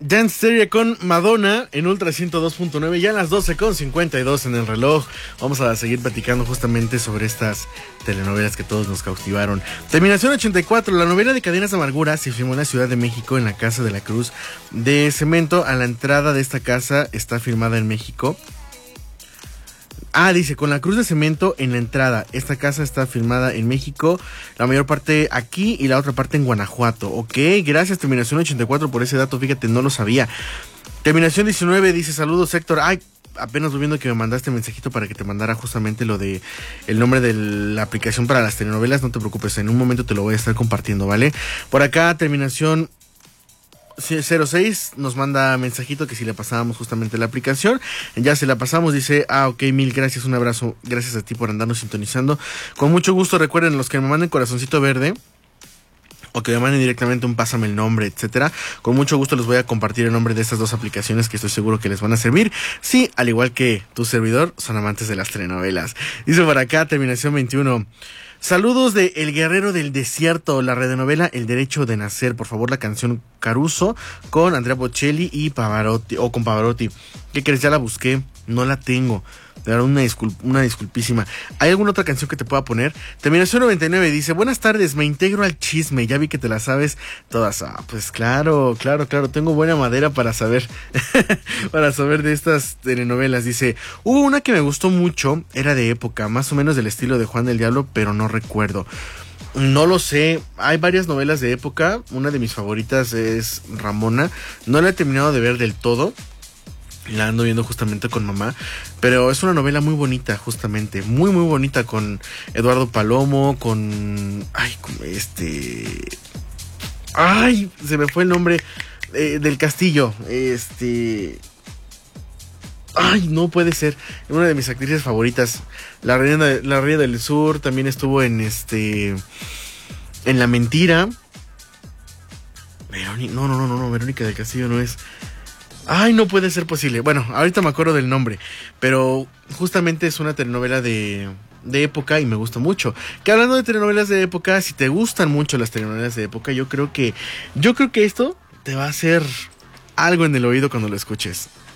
Dance Theory con Madonna en Ultra 102.9, ya a las 12:52 en el reloj. Vamos a seguir platicando justamente sobre estas telenovelas que todos nos cautivaron. Terminación 84, la novela de Cadenas de Amargura se filmó en la Ciudad de México en la Casa de la Cruz de Cemento. A la entrada de esta casa está filmada en México. Dice, con la Cruz de Cemento en la entrada. Esta casa está filmada en México, la mayor parte aquí y la otra parte en Guanajuato. Ok, gracias Terminación 84 por ese dato, fíjate, no lo sabía. Terminación 19 dice, saludos Héctor. Apenas voy viendo que me mandaste mensajito para que te mandara justamente lo de el nombre de la aplicación para las telenovelas. No te preocupes, en un momento te lo voy a estar compartiendo, ¿vale? Por acá, Terminación 06 nos manda mensajito que si le pasábamos justamente la aplicación. Ya se la pasamos, dice, ok, mil gracias, un abrazo, gracias a ti por andarnos sintonizando. Con mucho gusto, recuerden, los que me manden corazoncito verde o que me manden directamente un pásame el nombre, etcétera, con mucho gusto les voy a compartir el nombre de estas dos aplicaciones que estoy seguro que les van a servir. Sí, al igual que tu servidor, son amantes de las telenovelas. Dice por acá, Terminación 21. Saludos de El Guerrero del Desierto, la radionovela El Derecho de Nacer. Por favor, la canción Caruso con Andrea Bocelli y Pavarotti, o con Pavarotti. ¿Qué crees? Ya la busqué, no la tengo. De verdad, una disculpísima. ¿Hay alguna otra canción que te pueda poner? Terminación 99 dice, buenas tardes, me integro al chisme, ya vi que te la sabes todas. Pues claro, tengo buena madera para saber, para saber de estas telenovelas. Dice, hubo una que me gustó mucho, era de época, más o menos del estilo de Juan del Diablo, pero no recuerdo. No lo sé, hay varias novelas de época, una de mis favoritas es Ramona, no la he terminado de ver del todo. La ando viendo justamente con mamá, pero es una novela muy bonita, justamente, muy bonita, con Eduardo Palomo, con se me fue el nombre del Castillo, no puede ser, una de mis actrices favoritas, la reina del Sur, también estuvo en La Mentira. Verónica del Castillo no es. No puede ser posible. Bueno, ahorita me acuerdo del nombre, pero justamente es una telenovela de época y me gusta mucho. Que hablando de telenovelas de época, si te gustan mucho las telenovelas de época, yo creo que esto te va a hacer algo en el oído cuando lo escuches.